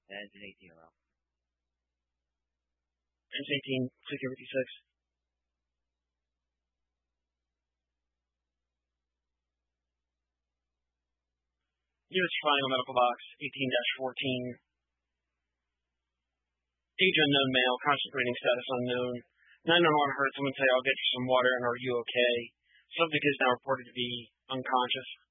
Engine 18 around. Engine 18, CQ 56. Units Final Medical Box 18-14. Age unknown male, constant breathing status unknown. 911 heard someone say, "I'll get you some water," and "Are you okay?" Subject is now reported to be unconscious.